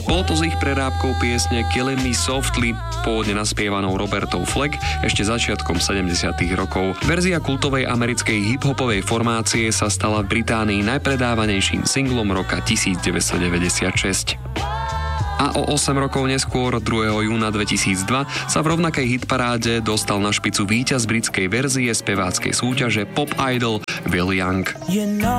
Bolo to z ich prerábkou piesne Killing Me Softly, pôvodne naspievanou Robertou Fleck ešte začiatkom 70. rokov. Verzia kultovej americkej hip-hopovej formácie sa stala v Británii najpredávanejším singlom roka 1996. A o 8 rokov neskôr, 2. júna 2002, sa v rovnakej hitparáde dostal na špicu víťaz britskej verzie speváckej súťaže Pop Idol Will Young.